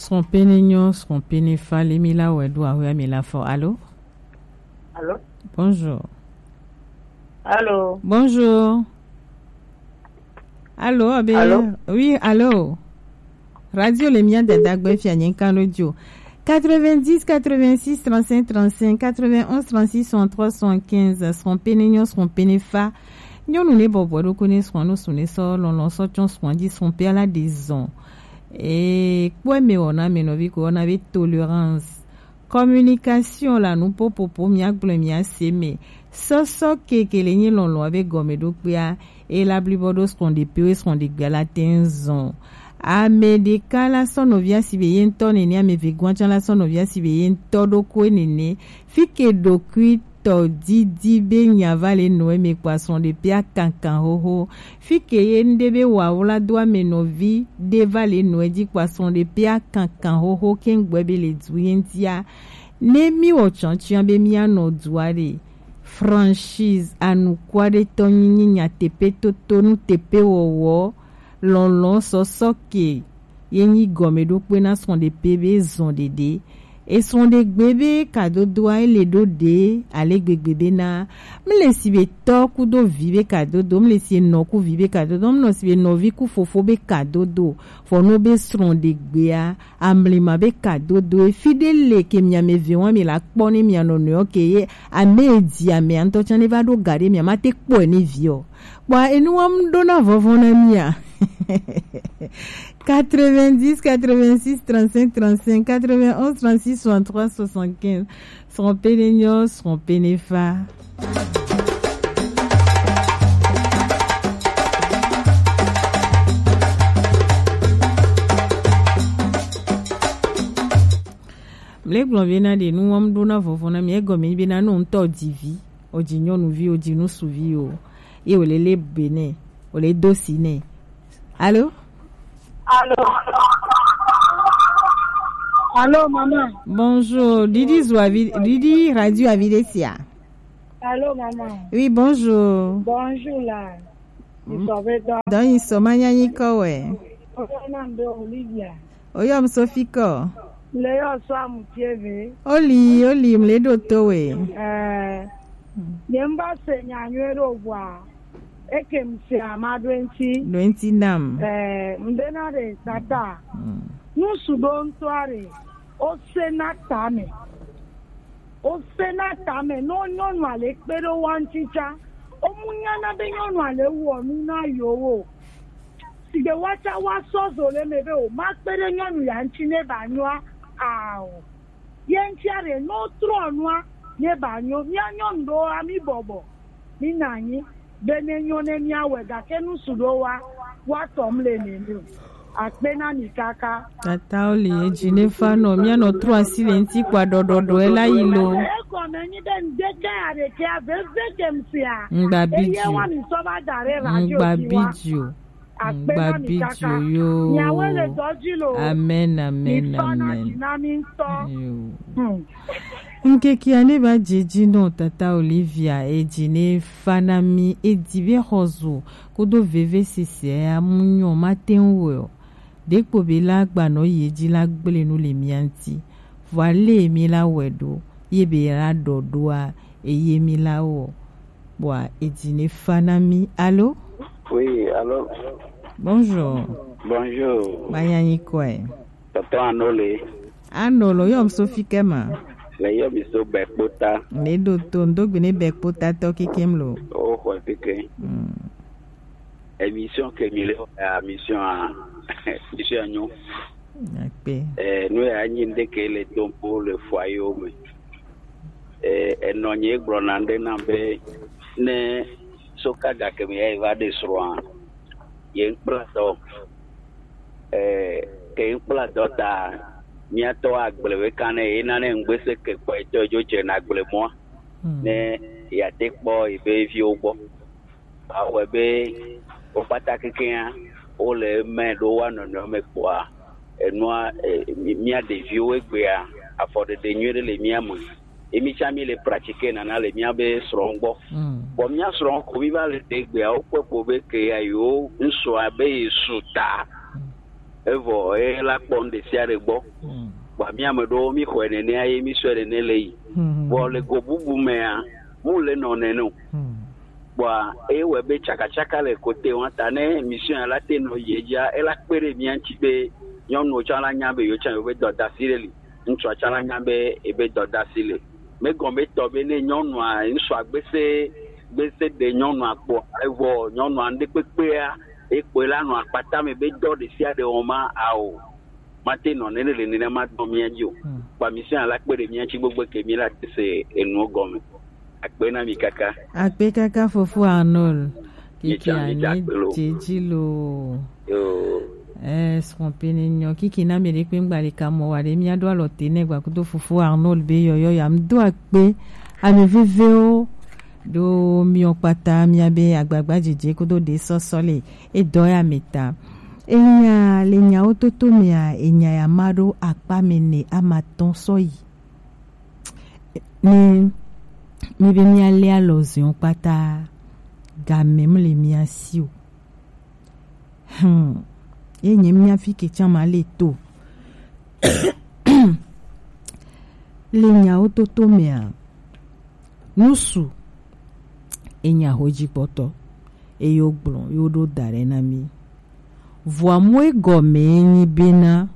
Son pénignon, son pénéfa, les mila ou edou a mila fort. Allô? Allô? Bonjour. Allô? Bonjour. Allô, abe? Allô? Oui, allô. Radio les miens de Dagbe Fianyenkan l'audio. 90 86 35 35 91 36 63 75 son pénignon, son pénéfa. Nous ne pouvons pas reconnaître nous sonner ça, l'on sortion son dit son père la disons. Et quoi mais on a menovi qu'on avait tolérance. Communication là nous pour miak blumia s'aimer. So que les ni l'on avec gomme donc et la blibodos qu'on des peu sont des galatins. Amedeka la sonovia sibeyen tonene amevegwancha la sonovia sibeyen todo kwenene fike dokui to didi be nyavale noe me poisson de pia kankan hoho fike yendebe wawla doa menovi devale noe di poisson de pia kankan hoho kengwebe le duyentia nemi ochanchian be miano duare franchise anu kwade tonyinyi nya tepe totonu tepe wowo lon so que yenyi gomme do pena sont des bébés sont des et sont des bébés cadeau doit les do de ale bébé na me lesi be to ku do vive cadeau do me lesi no ku vive cadeau do no si be no vi ku fofo be cadeau do fo no be sont des gbea amblema be cadeau do e fidèle ke mia me vion mi la poni mi anono ke a me di a me anto chane va do gare mi ma te po ni vio ba enu am dona vovona mia 90 86 35 35 91 36 63 75 son pénignon, son pénéfa. Les blonvena de nous am dona vovona mi egomi bina no nto divi ojinyo nu vi ojinu suvi o e olele bene ole dosine. Allô? Allô? Allô, maman? Bonjour. Didi Radio Avidesia. Allô, maman? Oui, bonjour. Bonjour, là. Dans une somanya nikowe. Olivia. Oyom Sofiko. Leo Samu TV. Oli, mledo towe. Yemba se nyanywero wa. Eke mse amado enti nam mbena re tata nusudo ntware o senatame no nyonu ale pero wanchicha o munyana be nyonu ale wo mi na yowo sige wacha wa sozo le mebe o ma pere nyonu ya nchi ne banwa awo yenchi are no tronwa ne banyo nyonu do ami bobo ni nanyi benenyo ni awega kenu sudowa watomle nenu akpena nikaka tata oli ejine fano mi ano tro asilenti kwa dododo ela ilo eko meni den deke are ke aveve kemsia ngbabidio yo nyawele dojilo amen nkeki ane ba jeji no tata Olivia ejine fanami edibe hozo kodo veve sisi amunyo matenwo dekpo be la gba no yeji la gbele no le mianti voile mi la wedo yebe ra dodoa eye mi la wo boa ejine fanami. Allô? Oui, allô? Bonjour. Bayani kwe. Tata Anolo yom Sophie Kema. Le yom iso bekpota. Le do tondo gbene bekpota toki kemlo. Oh, ouais, piqué. Émission que mission à mission à nous. Nous avons indiqué les dons pour le foyer. Et non, il y a gronande n'ambé ne sokada que me va destroyer. Il y a un plateau. Que un plateau ta miato agble kane inane ngbese ke kwa jojo je na agble mo ne ya tekbo ibe vi ogbo awe be o pataki kian o le me do wa no no me kwa enua mia de vi o egbe a afode de nyere le mia mo emi chami le pratiquer na le mia be srongbo bo mia srong ko bi ba le de egbe a o popo be ke ayo nso abe suta evo la ponde siare bo ba mi amado mi khwene ne ayi mi swere ne lei bo le go bubu mea mu le no ne no ba we be chaka le kote won tane mission la te no yeja e la pere mi anti be yon no chala nyambe yo chan be do da sireli ncho chala nyambe e be do da sile me gombe to be ne nyonu a nso agbese de nyonu apo evo nyonu ande pepe a ekwe la no apata me be do de sia de oma ao mate no ne le ne ma do mi anjo ba mission la pere mi anti gbogbo ke mi la se enu gome akpe na mi kaka akpe kaka fofu Arnold kiki ani jejilo srompeni nyo kiki na mere pe ngbale ka mo wale mi ado alote ne gba kuto fofu Arnold be yoyo ya mdo akpe ame viveo do mi opata mi abe agbagba jeje kudo de sosole e do ya meta enya lenya ototo mi a enya ya maro akpa mene amaton soyi ni mi be mi ale alozion pata ga mem le mi asio enye mi afi ke chama le to lenya ototo mi a nusu enya hoji poto e yo gbon yo do dare na mi voa mo gome enyi bena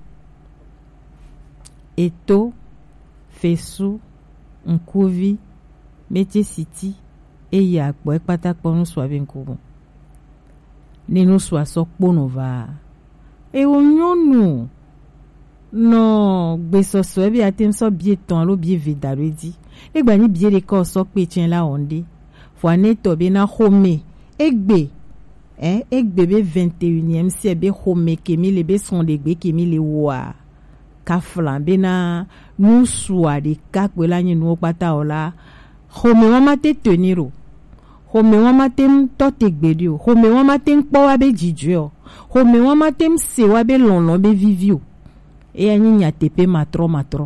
eto fesu nkuvi mete city e ya gbo patapọ no so abenko nínú so asopọ no va e onyonu no gbesoso e bi atem so bie ton lo bie vidaredi e gba ni bie le ko so pe chen la onde fo aneto be na home egbe be 21e siècle be home kemi le be son de gbe kemi le wa ka flambe na nu soa de kakwe la nyi nu pata ola home mama te teniro home mama tem tote gbedio home mama tem po wa be jiju home mama tem se wa be lonlon be vivio e anyi nya tepe matro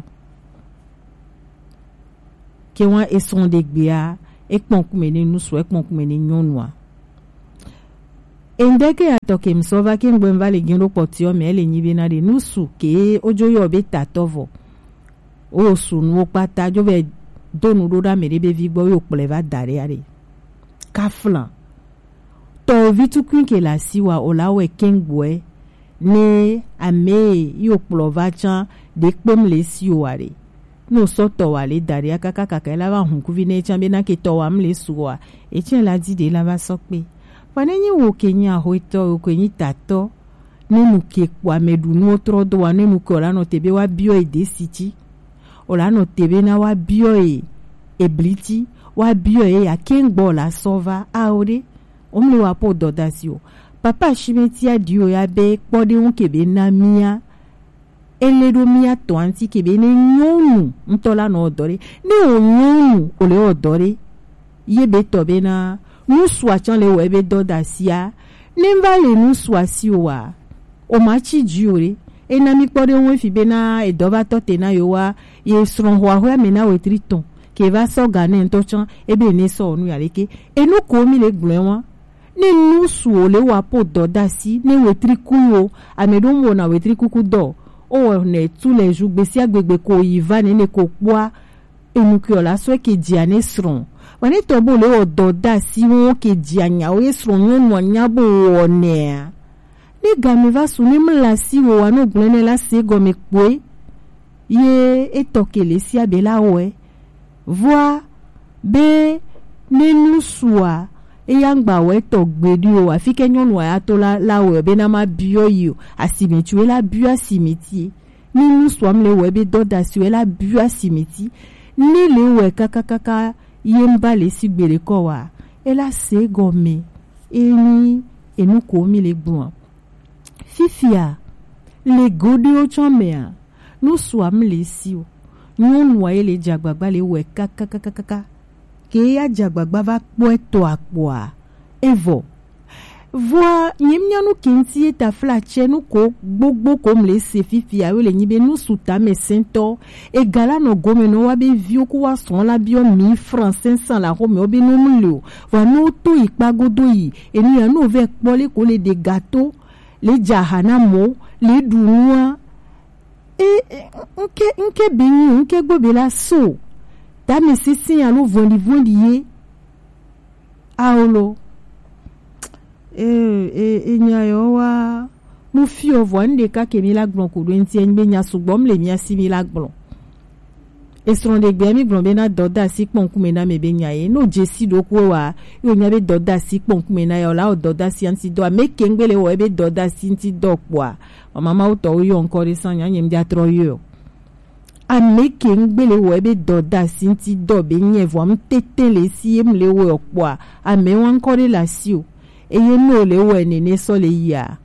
ke wan e son de gbe a e pon kumene nu so e pon kumene nyonwa endeke atoke msova ke ngbenva le gendo potio me le nyibe na de nusu ke ojo yo be tatovo o sunu pata jo be donu do da mere be vigbo yo pleva dare are kafla to vitu kwin ke la siwa olawe kengboe ne ame yo plova chan de kpem le siwa are no soto wale dare akaka kaka la va hunku vine chan be na ke to wa mle suwa e chen la di de la va sokpe panenyi wo kenya hoito kwenyi tato nenu ke kwa medunu otro do wa nenu ko la no tebe wa bio e desiti ola no tebe na wa bio e bliti wa bio e ya kengbo la sova aore omle wa po dodasio papa shimetia dio ya be kpode won kebe na mia eledo mia to anti kebe ne nyonu ntola no odore ne onyonu ole odore yebe tobe na nous soions les webe dodasia nemba le nous soisiwa o machi jure e na mi pore won fi be na e dova tote na yowa ye sron ho ho me na we triton ke va so gane ntochan e be ne so nu yareke e nu ko mi le glenwa ne nous so le wa po dodasi ne we trikuyo amedo mo na we trikuku do o ne tous les jours be si agbegbe ko yiva ne ko poa e nu ki ola so ke diane sron wane tobo le ododa si won ke dianya o esro nyonu anyabo one ni game va suni mla si wo anu glene la se gome kwe ye etokele si abela we voi be nenu sua e yangba we to gbedi o afike nyonu ya to la we be na ma bio yo asimeti we la bio asimeti nenu sua mle we be doda si we la bio asimeti ni le we kakakaka yemba le sigbere ko wa ela se gome eni enu ko mi le gbon fifia le gode o chomea no swam le si o nyonu wa ele jagbagba le we kakakaka ke ya jagbagba va poeto akpoa evo voi nyemnyanu kinti ta flache nu ko gbogbo ko mle se fifia we le nyibe nu suta me sento e gala no gome no wa be vio ko wa son la bio 1000 francs 500 la ko me obi no mlo wa no to ipagodo yi eni ya no ve pole ko le de gâteau le jahana mo les dounois et nke bini nke gobela so da me sisi alo vondi aolo nyayo wa mu fi ovande ka ke milagbon ko do ntien be nya sugbom le nya si milagbon esron de gbe mi gbon be na doda si ponku me na me be nya e no jesi do ko wa yo nya be doda si ponku me na yo la o doda si anti do me kengbele wo be doda si anti do kwa mama o to yo encore san nya nyem dia tro yo a me kengbele wo be doda si anti do be nya vo am tete le si em le wo kwa a me won encore la si o e ye no le wo nene so le ya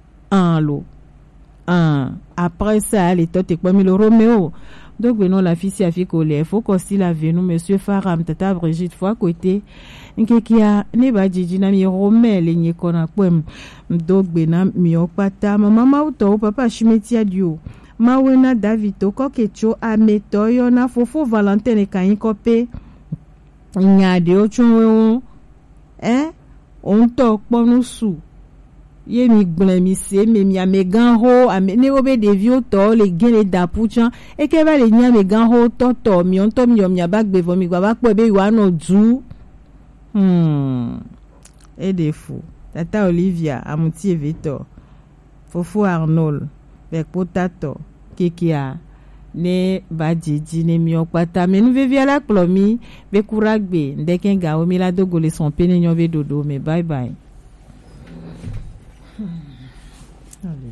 après ça les totes quoi mi le Roméo donc non la fille a fait colère faut qu'on s'y la nous monsieur Faram tata Brigitte fois côté nkekia ne ba jiji na mi Romé le nye kona kwem donc bena mi opata mama uto papa chimetia dio mawena Davito kokecho ametoyo na fofo Valentine kan kope nyade ocho on to ponu su ye mi gblen mi se me mi amegan ho amene obe de vieux to le gele da puchan e ke ba le nya megan ho to mi on to mi yom nya ba gbe vo mi gba ba pe be wa no du e de fou tata Olivia amuti Victor fofo Arnold be potato kekia ne ba jiji ne mi opata me nu vevia la plomi be kuragbe ndeken ga o mi la dogole son pene nyon ve dodo me bye bye.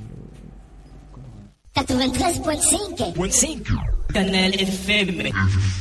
Alléluia. 93.5 Canal FM.